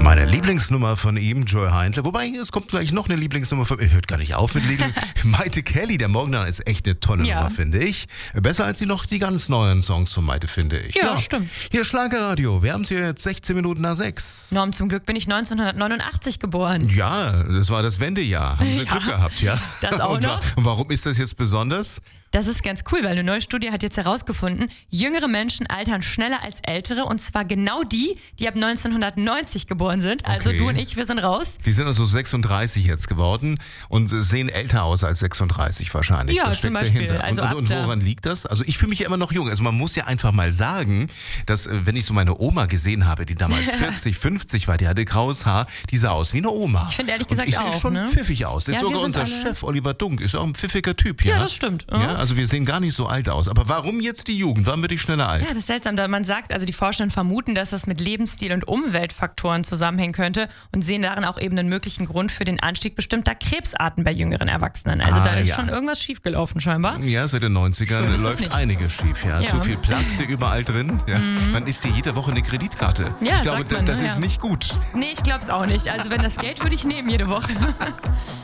Meine Lieblingsnummer von ihm, Joy Heindle. Wobei, es kommt gleich noch eine Lieblingsnummer von ihm. Hört gar nicht auf mit Liedern. Maite Kelly, der Morgenladen, ist echt eine tolle Nummer, finde ich. Besser als die ganz neuen Songs von Maite, finde ich. Ja, stimmt. Hier Schlagerradio. Wir haben es hier jetzt 16 Minuten nach 6. Norm, zum Glück bin ich 1989 geboren. Ja, das war das Wendejahr. Haben Sie Glück gehabt, ja? Das auch noch. Und warum ist das jetzt besonders? Das ist ganz cool, weil eine neue Studie hat jetzt herausgefunden, jüngere Menschen altern schneller als ältere, und zwar genau die ab 1990 geboren sind. Also Okay. du und ich, wir sind raus. Die sind also 36 jetzt geworden und sehen älter aus als 36 wahrscheinlich. Ja, das steckt zum Beispiel. dahinter. Also und woran liegt das? Also ich fühle mich ja immer noch jung. Also man muss ja einfach mal sagen, dass wenn ich so meine Oma gesehen habe, die damals 40, 50 war, die hatte graues Haar, die sah aus wie eine Oma. Ich finde ehrlich Und gesagt ich sehe auch, schon ne? pfiffig aus. Der Ja, ist sogar wir sind unser alle- Chef, Oliver Dunk, ist auch ein pfiffiger Typ. Ja, Ja, das stimmt. Ja, also wir sehen gar nicht so alt aus. Aber warum jetzt die Jugend? Warum wird die schneller alt? Ja, das ist seltsam. Da man sagt, also die Forscher vermuten, dass das mit Lebensstil und Umweltfaktoren zusammenhängen könnte und sehen darin auch eben einen möglichen Grund für den Anstieg bestimmter Krebsarten bei jüngeren Erwachsenen. Also da ist schon irgendwas schiefgelaufen scheinbar. Ja, seit den 90ern ist das läuft nicht. einiges schief. Ja. Ja. Zu viel Plastik überall drin. Ja. Man isst dir jede Woche eine Kreditkarte. Ja, ich glaube, sagt man, das ne? ist Ja. nicht gut. Nee, ich glaube es auch nicht. Also wenn das Geld würde ich nehmen jede Woche.